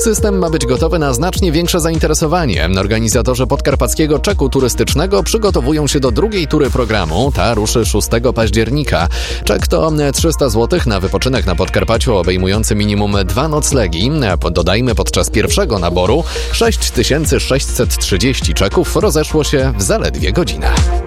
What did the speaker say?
System ma być gotowy na znacznie większe zainteresowanie. Organizatorzy podkarpackiego czeku turystycznego przygotowują się do drugiej tury programu. Ta ruszy 6 października. Czek to 300 zł na wypoczynek na Podkarpaciu obejmujący minimum 2 noclegi. Dodajmy, podczas pierwszego naboru 6630 czeków rozeszło się w zaledwie godzinę.